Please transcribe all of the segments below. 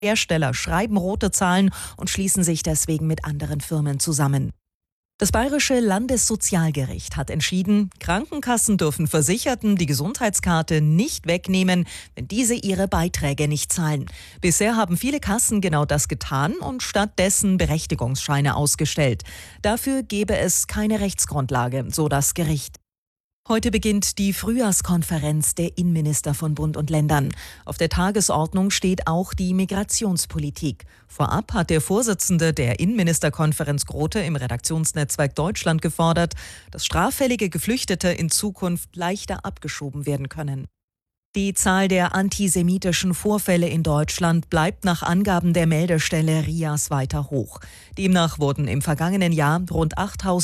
Hersteller schreiben rote Zahlen und schließen sich deswegen mit anderen Firmen zusammen. Das Bayerische Landessozialgericht hat entschieden, Krankenkassen dürfen Versicherten die Gesundheitskarte nicht wegnehmen, wenn diese ihre Beiträge nicht zahlen. Bisher haben viele Kassen genau das getan und stattdessen Berechtigungsscheine ausgestellt. Dafür gebe es keine Rechtsgrundlage, so das Gericht. Heute beginnt die Frühjahrskonferenz der Innenminister von Bund und Ländern. Auf der Tagesordnung steht auch die Migrationspolitik. Vorab hat der Vorsitzende der Innenministerkonferenz Grote im Redaktionsnetzwerk Deutschland gefordert, dass straffällige Geflüchtete in Zukunft leichter abgeschoben werden können. Die Zahl der antisemitischen Vorfälle in Deutschland bleibt nach Angaben der Meldestelle RIAS weiter hoch. Demnach wurden im vergangenen Jahr rund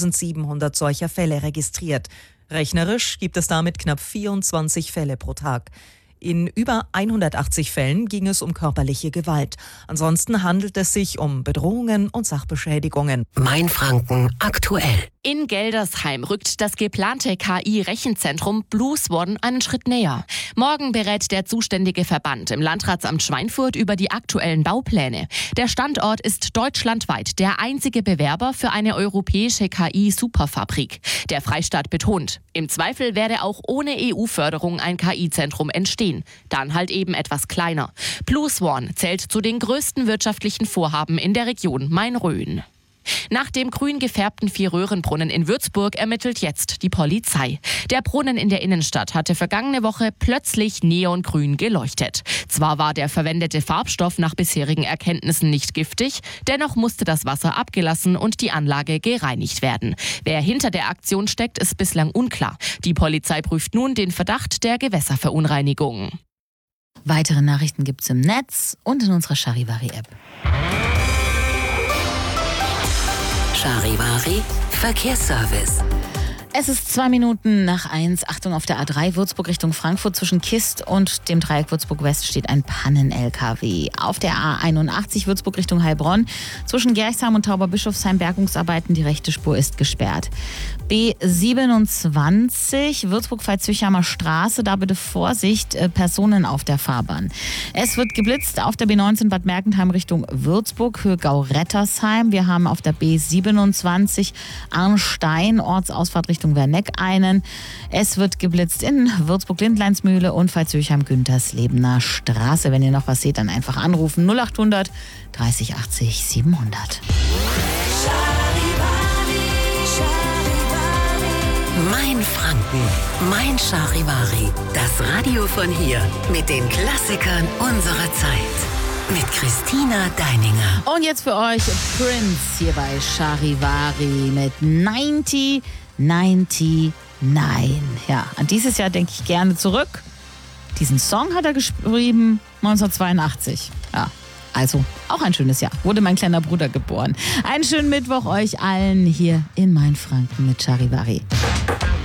8.700 solcher Fälle registriert. Rechnerisch gibt es damit knapp 24 Fälle pro Tag. In über 180 Fällen ging es um körperliche Gewalt. Ansonsten handelt es sich um Bedrohungen und Sachbeschädigungen. Mainfranken aktuell. In Geldersheim rückt das geplante KI-Rechenzentrum BlueSwan einen Schritt näher. Morgen berät der zuständige Verband im Landratsamt Schweinfurt über die aktuellen Baupläne. Der Standort ist deutschlandweit der einzige Bewerber für eine europäische KI-Superfabrik. Der Freistaat betont, im Zweifel werde auch ohne EU-Förderung ein KI-Zentrum entstehen. Dann halt eben etwas kleiner. BlueSwan zählt zu den größten wirtschaftlichen Vorhaben in der Region Main-Rhön. Nach dem grün gefärbten Vierröhrenbrunnen in Würzburg ermittelt jetzt die Polizei. Der Brunnen in der Innenstadt hatte vergangene Woche plötzlich neongrün geleuchtet. Zwar war der verwendete Farbstoff nach bisherigen Erkenntnissen nicht giftig, dennoch musste das Wasser abgelassen und die Anlage gereinigt werden. Wer hinter der Aktion steckt, ist bislang unklar. Die Polizei prüft nun den Verdacht der Gewässerverunreinigung. Weitere Nachrichten gibt's im Netz und in unserer Charivari-App. Charivari Verkehrsservice. Es ist 2 Minuten nach 1. Achtung, auf der A3 Würzburg Richtung Frankfurt zwischen Kist und dem Dreieck Würzburg West steht ein Pannen-LKW. Auf der A81 Würzburg Richtung Heilbronn zwischen Gerchsheim und Tauberbischofsheim Bergungsarbeiten. Die rechte Spur ist gesperrt. B27 Würzburg-Veitshöchheimer Straße. Da bitte Vorsicht, Personen auf der Fahrbahn. Es wird geblitzt auf der B19 Bad Mergentheim Richtung Würzburg, Höhe Gau-Rettersheim. Wir haben auf der B27 Arnstein, Ortsausfahrt Richtung Werneck einen. Es wird geblitzt in Würzburg-Lindleinsmühle und Veitshöchheim-Günterslebener Straße. Wenn ihr noch was seht, dann einfach anrufen. 0800 30 80 700. Mainfranken, mein Charivari. Das Radio von hier mit den Klassikern unserer Zeit. Mit Christina Deininger. Und jetzt für euch Prince hier bei Charivari mit 9099. Ja, an dieses Jahr denke ich gerne zurück. Diesen Song hat er geschrieben 1982. Ja, also auch ein schönes Jahr. Wurde mein kleiner Bruder geboren. Einen schönen Mittwoch euch allen hier in Mainfranken mit Charivari.